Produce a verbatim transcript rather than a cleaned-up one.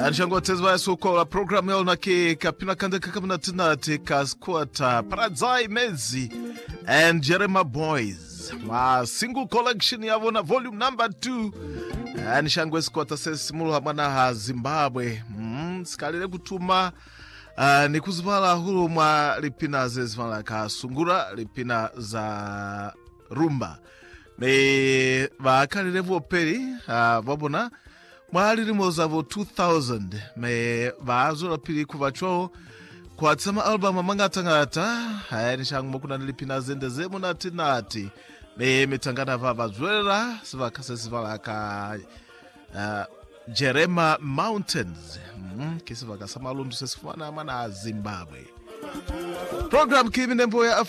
Anishango tezwa soko la program yao na ke kapina kanda kakamna tinate kasquata Paradzai Mezi and Jerema Boys. Ma single collection yavo na volume number two. Anishango squata sesi mulu hamana ha Zimbabwe. Mm, sikalile kutuma uh, ni kuzvala hulu mwa lipina zezvala ka sungura lipina za rumba. Me vakalile vopeli uh, vabona mwalili mozavo two thousand me vaazula pili kuvachwao kwa tsama album mangatangata haya nishangu mokuna nilipina zende zemu nati nati me mitangana vava zwela siva kasa siva laka uh, Jerema Mountains mm, kisiva kasa malundu sesifwana mana Zimbabwe program kimi nembo ya